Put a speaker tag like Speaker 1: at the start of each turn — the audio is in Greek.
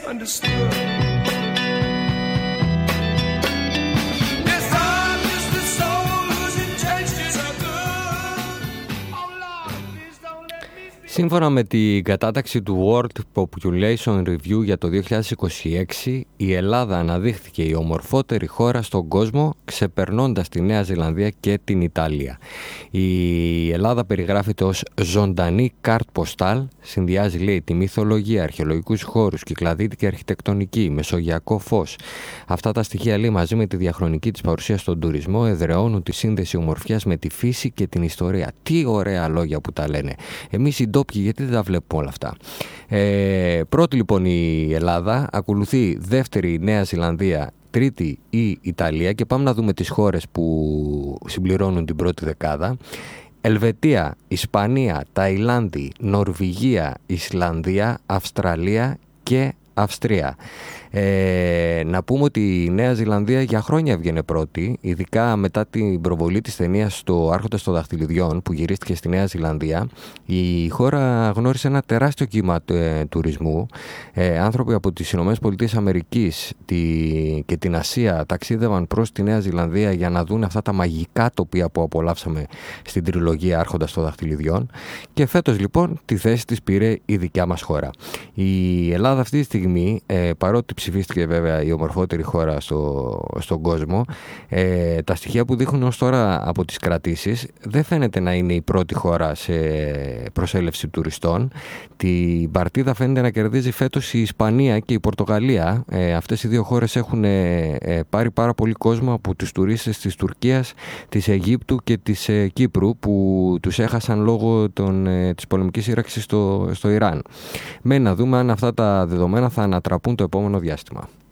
Speaker 1: understood.
Speaker 2: Σύμφωνα με την κατάταξη του World Population Review για το 2026, η Ελλάδα αναδείχθηκε η ομορφότερη χώρα στον κόσμο, ξεπερνώντας τη Νέα Ζηλανδία και την Ιταλία. Η Ελλάδα περιγράφεται ως ζωντανή κάρτ ποστάλ, συνδυάζει, λέει, τη μυθολογία, αρχαιολογικούς χώρους, κυκλαδίτικη αρχιτεκτονική, μεσογειακό φως. Αυτά τα στοιχεία, λέει, μαζί με τη διαχρονική της παρουσία στον τουρισμό, εδραιώνουν τη σύνδεση ομορφιάς με τη φύση και την ιστορία. Τι ωραία λόγια που τα λένε. Εμείς οι ντόπιοι, γιατί δεν τα βλέπουμε όλα αυτά. Πρώτη λοιπόν η Ελλάδα, ακολουθεί δεύτερη η Νέα Ζηλανδία, τρίτη η Ιταλία και πάμε να δούμε τις χώρες που συμπληρώνουν την πρώτη δεκάδα. Ελβετία, Ισπανία, Ταϊλάνδη, Νορβηγία, Ισλανδία, Αυστραλία και Αυστρία. Να πούμε ότι η Νέα Ζηλανδία για χρόνια έβγαινε πρώτη, ειδικά μετά την προβολή της ταινίας στο Άρχοντας των Δαχτυλιδιών που γυρίστηκε στη Νέα Ζηλανδία. Η χώρα γνώρισε ένα τεράστιο κύμα τουρισμού. Άνθρωποι από τις ΗΠΑ και την Ασία ταξίδευαν προς τη Νέα Ζηλανδία για να δουν αυτά τα μαγικά τοπία που απολαύσαμε στην τριλογία Άρχοντας των Δαχτυλιδιών. Και φέτος λοιπόν τη θέση της πήρε η δικιά μας χώρα. Η Ελλάδα αυτή τη στιγμή, παρότι ψηφίστηκε βέβαια η ομορφότερη χώρα στον κόσμο, τα στοιχεία που δείχνουν ως τώρα από τις κρατήσεις δεν φαίνεται να είναι η πρώτη χώρα σε προσέλευση τουριστών. Την παρτίδα φαίνεται να κερδίζει φέτος η Ισπανία και η Πορτογαλία. Αυτές οι δύο χώρες έχουν πάρει πάρα πολύ κόσμο από τους τουρίστες της Τουρκίας, της Αιγύπτου και της Κύπρου που τους έχασαν λόγω της πολεμικής σύραξης στο Ιράν. Μένει να δούμε αν αυτά τα δεδομένα θα ανατραπούν το επόμενο διάστημα.